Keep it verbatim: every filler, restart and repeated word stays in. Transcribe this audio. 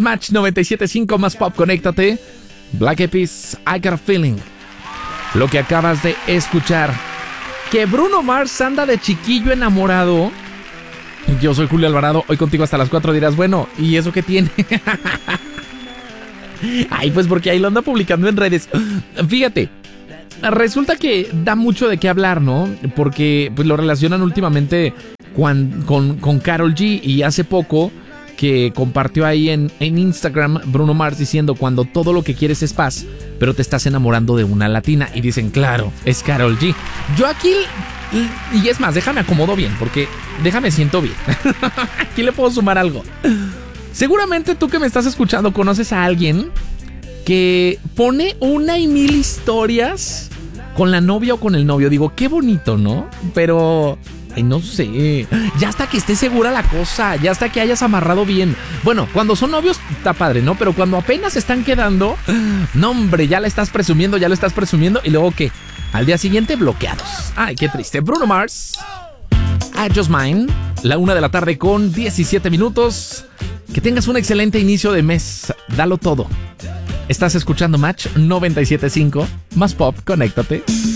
Match noventa y siete punto cinco más pop, conéctate. Black Eyed Peas, I Got a Feeling. Lo que acabas de escuchar. Que Bruno Mars anda de chiquillo enamorado. Yo soy Julio Alvarado, hoy contigo hasta las cuatro. Dirás, bueno, ¿y eso qué tiene? Ay, pues porque ahí lo anda publicando en redes. Fíjate, resulta que da mucho de qué hablar, ¿no? Porque pues lo relacionan últimamente con, con, con Karol G. Y hace poco que compartió ahí en, en Instagram Bruno Mars diciendo: cuando todo lo que quieres es paz, pero te estás enamorando de una latina. Y dicen, claro, es Karol G. Yo aquí, y es más, déjame acomodo bien, porque déjame siento bien. Aquí le puedo sumar algo. Seguramente tú que me estás escuchando conoces a alguien que pone una y mil historias con la novia o con el novio. Digo, qué bonito, ¿no? Pero... ay, no sé, ya hasta que esté segura la cosa, ya hasta que hayas amarrado bien. Bueno, cuando son novios está padre, ¿no? Pero cuando apenas están quedando, no hombre, ya la estás presumiendo, ya lo estás presumiendo. Y luego, ¿qué? Al día siguiente, bloqueados. Ay, qué triste. Bruno Mars, I Just Mine, la una de la tarde con diecisiete minutos. Que tengas un excelente inicio de mes, dalo todo. Estás escuchando Match noventa y siete punto cinco, más pop, conéctate.